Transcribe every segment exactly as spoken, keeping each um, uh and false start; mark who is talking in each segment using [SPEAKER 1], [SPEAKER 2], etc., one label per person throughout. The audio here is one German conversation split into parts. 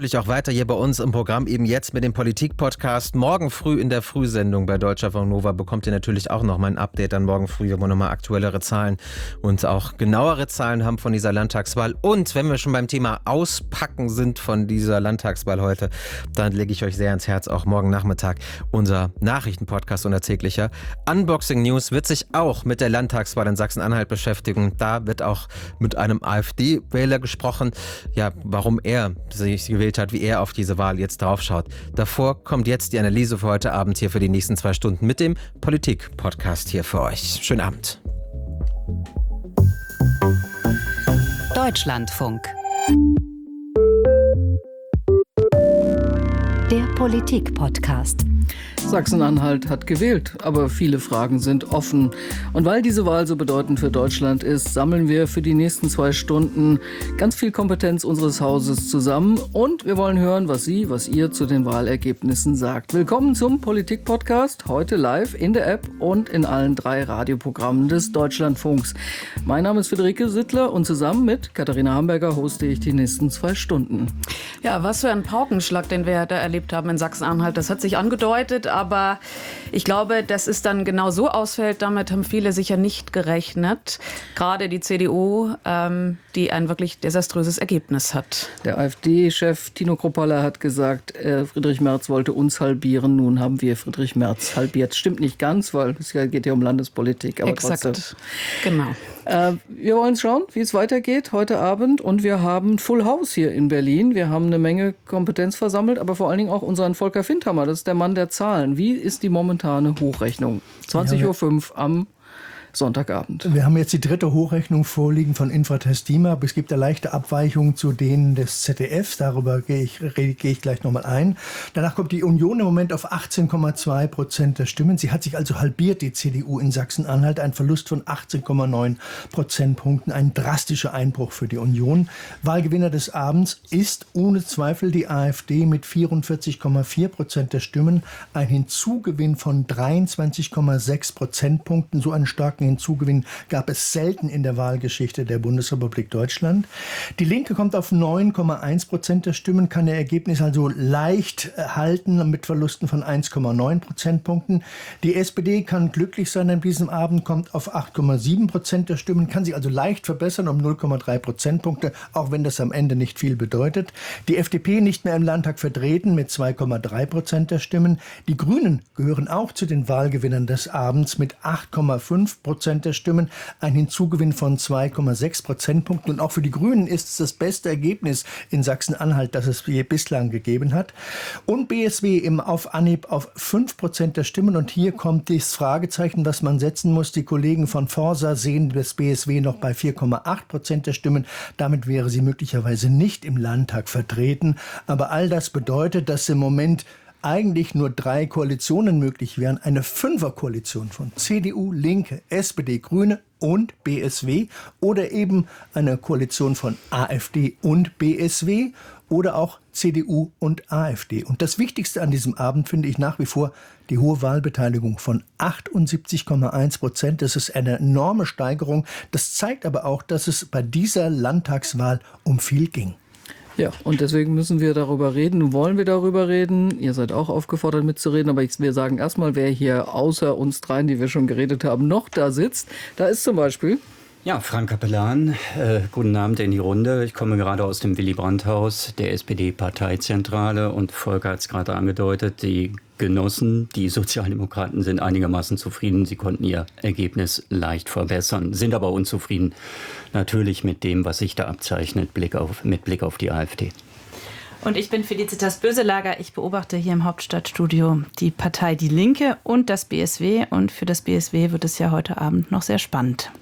[SPEAKER 1] Auch weiter hier bei uns im Programm, eben jetzt mit dem Politik-Podcast. Morgen früh in der Frühsendung bei Deutscher Nova bekommt ihr natürlich auch noch mal ein Update an morgen früh, wo wir nochmal aktuellere Zahlen und auch genauere Zahlen haben von dieser Landtagswahl. Und wenn wir schon beim Thema Auspacken sind von dieser Landtagswahl heute, dann lege ich euch sehr ans Herz, auch morgen Nachmittag unser Nachrichtenpodcast, unser täglicher Unboxing News wird sich auch mit der Landtagswahl in Sachsen-Anhalt beschäftigen. Da wird auch mit einem AfD-Wähler gesprochen, ja, warum er sich gewählt hat, wie er auf diese Wahl jetzt draufschaut. Davor kommt jetzt die Analyse für heute Abend hier für die nächsten zwei Stunden mit dem Politik-Podcast hier für euch. Schönen Abend.
[SPEAKER 2] Deutschlandfunk. Der Politik-Podcast.
[SPEAKER 3] Sachsen-Anhalt hat gewählt, aber viele Fragen sind offen. Und weil diese Wahl so bedeutend für Deutschland ist, sammeln wir für die nächsten zwei Stunden ganz viel Kompetenz unseres Hauses zusammen. Und wir wollen hören, was Sie, was ihr zu den Wahlergebnissen sagt. Willkommen zum Politik-Podcast, heute live in der App und in allen drei Radioprogrammen des Deutschlandfunks. Mein Name ist Friederike Sittler und zusammen mit Katharina Hamburger hoste ich die nächsten zwei Stunden.
[SPEAKER 4] Ja, was für ein Paukenschlag, den wir da erlebt haben in Sachsen-Anhalt. Das hat sich angedeutet, aber ich glaube, dass es dann genau so ausfällt, damit haben viele sicher nicht gerechnet. Gerade die C D U, ähm, die ein wirklich desaströses Ergebnis hat.
[SPEAKER 3] Der AfD-Chef Tino Kruppalla hat gesagt, äh, Friedrich Merz wollte uns halbieren. Nun haben wir Friedrich Merz halbiert. Stimmt nicht ganz, weil es geht ja um Landespolitik. Aber
[SPEAKER 4] Exakt,
[SPEAKER 3] trotzdem.
[SPEAKER 4] Genau.
[SPEAKER 3] Äh, wir wollen schauen, wie es weitergeht heute Abend. Und wir haben Full House hier in Berlin. Wir haben eine Menge Kompetenz versammelt, aber vor allen Dingen auch unseren Volker Findhammer. Das ist der Mann der Zahlen. Wie ist die momentane Hochrechnung? zwanzig Uhr fünf am Sonntagabend.
[SPEAKER 5] Wir haben jetzt die dritte Hochrechnung vorliegen von Infratest DIMAP. Es gibt eine leichte Abweichung zu denen des Z D Fs. Darüber gehe ich, gehe ich gleich nochmal ein. Danach kommt die Union im Moment auf achtzehn Komma zwei Prozent der Stimmen. Sie hat sich also halbiert, die C D U in Sachsen-Anhalt. Ein Verlust von achtzehn Komma neun Prozentpunkten. Ein drastischer Einbruch für die Union. Wahlgewinner des Abends ist ohne Zweifel die AfD mit vierundvierzig Komma vier Prozent der Stimmen. Ein Hinzugewinn von dreiundzwanzig Komma sechs Prozentpunkten. So einen starken Hinzugewinn gab es selten in der Wahlgeschichte der Bundesrepublik Deutschland. Die Linke kommt auf neun Komma eins Prozent der Stimmen, kann ihr Ergebnis also leicht halten mit Verlusten von eins Komma neun Prozentpunkten. Die S P D kann glücklich sein an diesem Abend, kommt auf acht Komma sieben Prozent der Stimmen, kann sich also leicht verbessern um null Komma drei Prozentpunkte, auch wenn das am Ende nicht viel bedeutet. Die F D P nicht mehr im Landtag vertreten mit zwei Komma drei Prozent der Stimmen. Die Grünen gehören auch zu den Wahlgewinnern des Abends mit acht Komma fünf Prozent der Stimmen, ein Hinzugewinn von zwei Komma sechs Prozentpunkten. Und auch für die Grünen ist es das beste Ergebnis in Sachsen-Anhalt, das es bislang gegeben hat. Und B S W im auf Anhieb auf fünf Prozent der Stimmen. Und hier kommt das Fragezeichen, das man setzen muss. Die Kollegen von Forsa sehen das B S W noch bei vier Komma acht Prozent der Stimmen. Damit wäre sie möglicherweise nicht im Landtag vertreten. Aber all das bedeutet, dass im Moment eigentlich nur drei Koalitionen möglich wären. Eine Fünferkoalition von C D U, Linke, S P D, Grüne und B S W oder eben eine Koalition von AfD und B S W oder auch C D U und AfD. Und das Wichtigste an diesem Abend finde ich nach wie vor die hohe Wahlbeteiligung von achtundsiebzig Komma eins Prozent. Das ist eine enorme Steigerung. Das zeigt aber auch, dass es bei dieser Landtagswahl um viel ging.
[SPEAKER 3] Ja, und deswegen müssen wir darüber reden. Nun wollen wir darüber reden. Ihr seid auch aufgefordert mitzureden, aber ich, wir sagen erstmal, wer hier außer uns dreien, die wir schon geredet haben, noch da sitzt. Da ist zum Beispiel...
[SPEAKER 6] Ja, Frank Capellan, äh, guten Abend in die Runde. Ich komme gerade aus dem Willy-Brandt-Haus der S P D-Parteizentrale und Volker hat es gerade angedeutet, die Genossen, die Sozialdemokraten sind einigermaßen zufrieden. Sie konnten ihr Ergebnis leicht verbessern, sind aber unzufrieden natürlich mit dem, was sich da abzeichnet, Blick auf, mit Blick auf die AfD.
[SPEAKER 7] Und ich bin Felicitas Böselager. Ich beobachte hier im Hauptstadtstudio die Partei Die Linke und das B S W. Und für das B S W wird es ja heute Abend noch sehr spannend.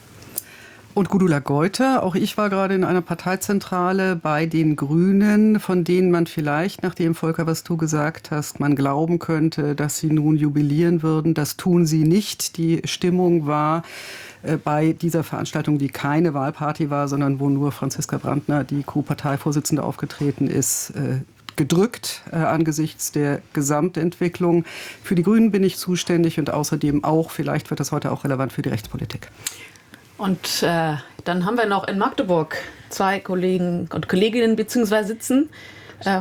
[SPEAKER 8] Und Gudula Geuter, auch ich war gerade in einer Parteizentrale bei den Grünen, von denen man vielleicht, nachdem Volker, was du gesagt hast, man glauben könnte, dass sie nun jubilieren würden. Das tun sie nicht. Die Stimmung war äh, bei dieser Veranstaltung, die keine Wahlparty war, sondern wo nur Franziska Brandner, die Co-Parteivorsitzende, aufgetreten ist, äh, gedrückt äh, angesichts der Gesamtentwicklung. Für die Grünen bin ich zuständig und außerdem auch, vielleicht wird das heute auch relevant für die Rechtspolitik.
[SPEAKER 4] Und äh, dann haben wir noch in Magdeburg zwei Kollegen und Kolleginnen beziehungsweise sitzen.